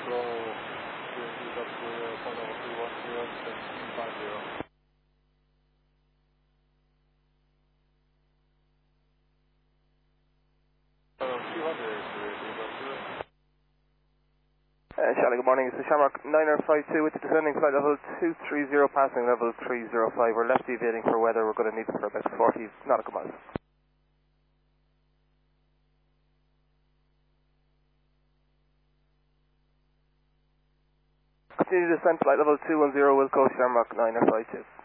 Charlie, good morning. It's the Shamrock 952 with the descending flight level 230, passing level 305. We're left deviating for weather. We're going to need it for about 40 nautical miles. Continue to descend flight level 210, Wilco, Shamrock 952.